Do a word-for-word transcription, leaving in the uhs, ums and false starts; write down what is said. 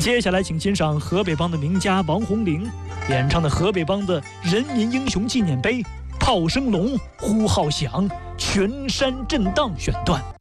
接下来，请欣赏河北梆的名家王红龄演唱的河北梆的人民英雄纪念碑，炮声隆，呼号响，群山震荡选段。